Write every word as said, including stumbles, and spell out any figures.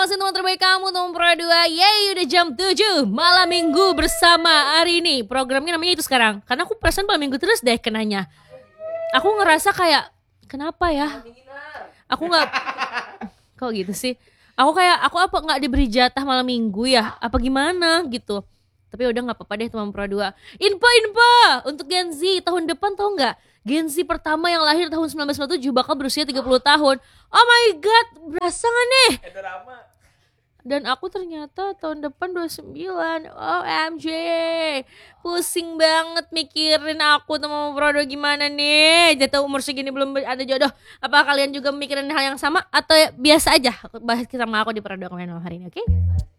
ngawasin teman terbaik kamu, teman Pro dua. Yeay, udah jam tujuh malam minggu bersama Arini. Programnya namanya itu sekarang. Karena aku perasaan malam minggu terus deh kenanya. Aku ngerasa kayak, kenapa ya? Aku gak, kok gitu sih? Aku kayak, aku apa gak diberi jatah malam minggu ya? Apa gimana gitu? Tapi udah gak apa-apa deh teman Pro dua. Info-info untuk Gen Z tahun depan, tau gak? Gen Z pertama yang lahir tahun sembilan belas sembilan puluh tujuh bakal berusia tiga puluh tahun. Oh my god, berasa gak nih? Dan aku ternyata tahun depan dua puluh sembilan. O M G, pusing banget mikirin aku teman Pro dua gimana nih. Jatuh umur segini belum ada jodoh. Apa kalian juga mikirin hal yang sama? Atau biasa aja bahas sama aku di Pro dua kemarin hari ini, oke? Okay?